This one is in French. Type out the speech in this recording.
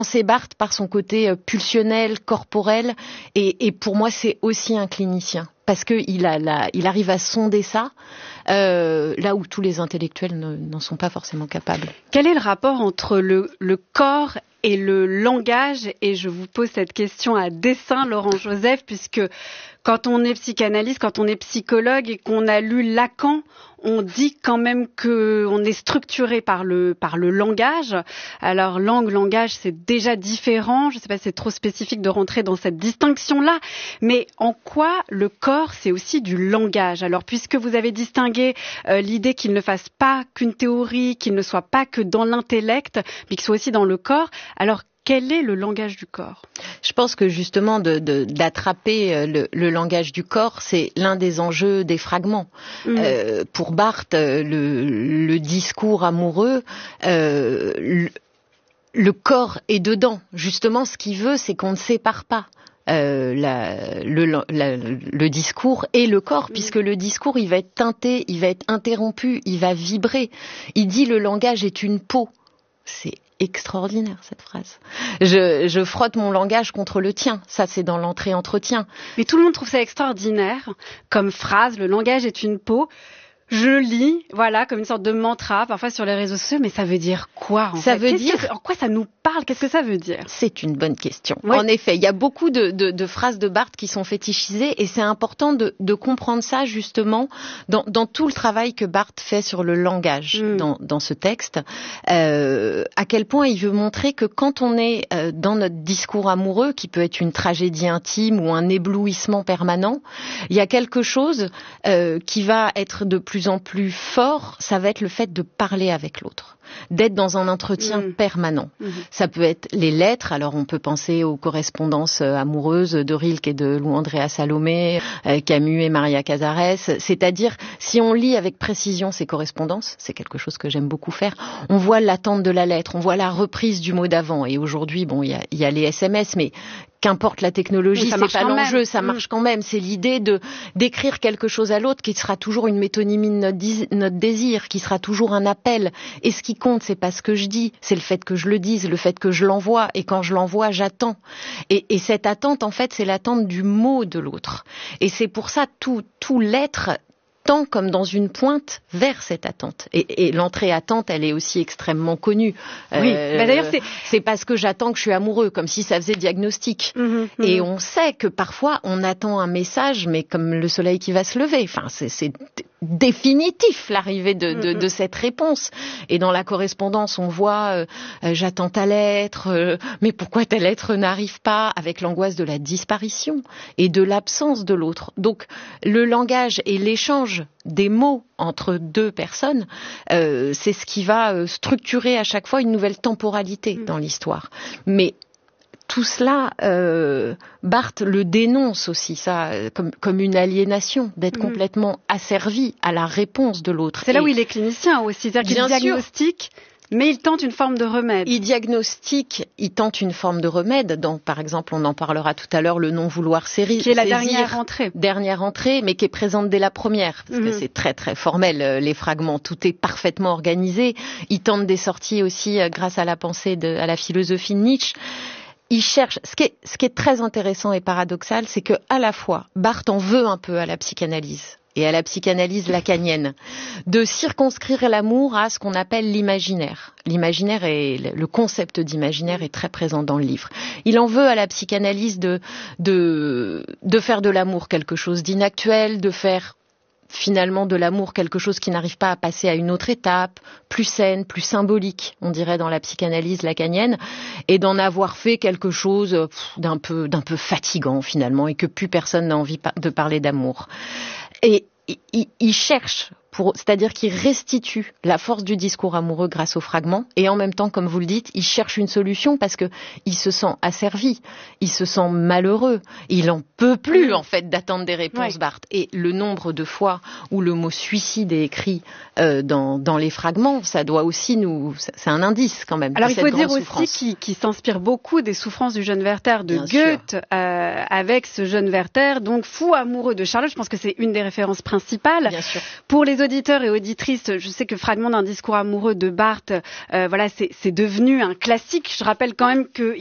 C'est Barthes par son côté pulsionnel, corporel, et pour moi c'est aussi un clinicien, parce que il arrive à sonder ça là où tous les intellectuels n'en sont pas forcément capables. Quel est le rapport entre le corps et le langage? Et je vous pose cette question à dessein, Laurent Joseph, puisque quand on est psychanalyste, quand on est psychologue et qu'on a lu Lacan, on dit quand même qu'on est structuré par le langage. Alors langage, c'est déjà différent. Je ne sais pas si c'est trop spécifique de rentrer dans cette distinction-là. Mais en quoi le corps, c'est aussi du langage? Alors puisque vous avez distingué l'idée qu'il ne fasse pas qu'une théorie, qu'il ne soit pas que dans l'intellect, mais qu'il soit aussi dans le corps, alors quel est le langage du corps? Je pense que justement d'attraper le langage du corps, c'est l'un des enjeux des fragments. Pour Barthes, le discours amoureux, le corps est dedans. Justement, ce qu'il veut, c'est qu'on ne sépare pas le discours et le corps, puisque le discours, il va être teinté, il va être interrompu, il va vibrer. Il dit le langage est une peau. C'est extraordinaire cette phrase. Je frotte mon langage contre le tien. Ça, c'est dans l'entrée-entretien. Mais tout le monde trouve ça extraordinaire comme phrase. Le langage est une peau. Je lis, voilà, comme une sorte de mantra, parfois sur les réseaux sociaux, mais ça veut dire quoi, en fait? En quoi ça nous parle? Qu'est-ce que ça veut dire? C'est une bonne question. Oui. En effet, il y a beaucoup de phrases de Barthes qui sont fétichisées, et c'est important de comprendre ça, justement, dans tout le travail que Barthes fait sur le langage dans ce texte, à quel point il veut montrer que quand on est dans notre discours amoureux, qui peut être une tragédie intime ou un éblouissement permanent, il y a quelque chose qui va être de plus en plus fort, ça va être le fait de parler avec l'autre, d'être dans un entretien permanent. Ça peut être les lettres, alors on peut penser aux correspondances amoureuses de Rilke et de Lou Andrea Salomé, Camus et Maria Casares, c'est-à-dire si on lit avec précision ces correspondances, c'est quelque chose que j'aime beaucoup faire, on voit l'attente de la lettre, on voit la reprise du mot d'avant, et aujourd'hui, bon, il y a les SMS, mais qu'importe la technologie, c'est pas l'enjeu, ça marche quand même. C'est l'idée d'écrire quelque chose à l'autre qui sera toujours une métonymie de notre désir, qui sera toujours un appel. Et ce qui compte, c'est pas ce que je dis, c'est le fait que je le dise, le fait que je l'envoie. Et quand je l'envoie, j'attends. Et cette attente, en fait, c'est l'attente du mot de l'autre. Et c'est pour ça tout l'être tend comme dans une pointe vers cette attente. Et l'entrée-attente, elle est aussi extrêmement connue. Oui, d'ailleurs, c'est parce que j'attends que je suis amoureux, comme si ça faisait diagnostic. Et on sait que parfois, on attend un message, mais comme le soleil qui va se lever. Enfin, c'est définitif, l'arrivée de cette réponse. Et dans la correspondance, on voit j'attends ta lettre, mais pourquoi ta lettre n'arrive pas, avec l'angoisse de la disparition et de l'absence de l'autre. Donc, le langage et l'échange des mots entre deux personnes, c'est ce qui va structurer à chaque fois une nouvelle temporalité dans l'histoire. Mais tout cela, Barthes le dénonce aussi, ça, comme une aliénation, d'être complètement asservi à la réponse de l'autre. C'est là où il est clinicien aussi, c'est-à-dire qu'il diagnostique, mais il tente une forme de remède. Il diagnostique, il tente une forme de remède. Par exemple, on en parlera tout à l'heure, le non-vouloir saisir. Qui est la dernière entrée. Dernière entrée, mais qui est présente dès la première. Parce que c'est très très formel, les fragments. Tout est parfaitement organisé. Il tente des sorties aussi grâce à la pensée, à la philosophie de Nietzsche. Il cherche. Ce qui est très intéressant et paradoxal, c'est que à la fois, Barthes en veut un peu à la psychanalyse et à la psychanalyse lacanienne, de circonscrire l'amour à ce qu'on appelle l'imaginaire. L'imaginaire le concept d'imaginaire est très présent dans le livre. Il en veut à la psychanalyse de faire de l'amour quelque chose d'inactuel, de faire finalement de l'amour quelque chose qui n'arrive pas à passer à une autre étape, plus saine, plus symbolique, on dirait dans la psychanalyse lacanienne, et d'en avoir fait quelque chose d'un peu fatigant finalement, et que plus personne n'a envie de parler d'amour. Et il cherche, c'est-à-dire qu'il restitue la force du discours amoureux grâce aux fragments, et en même temps, comme vous le dites, il cherche une solution parce que il se sent asservi, il se sent malheureux, il en peut plus en fait d'attendre des réponses, Barthes. Et le nombre de fois où le mot suicide est écrit dans les fragments, ça doit aussi c'est un indice quand même. Alors il faut dire souffrance. Aussi qu'il s'inspire beaucoup des souffrances du jeune Werther de Goethe, avec ce jeune Werther, donc fou amoureux de Charlotte. Je pense que c'est une des références principales. Bien sûr. Pour les auditeurs et auditrices, je sais que Fragment d'un discours amoureux de Barthes, voilà, c'est devenu un classique. Je rappelle quand même que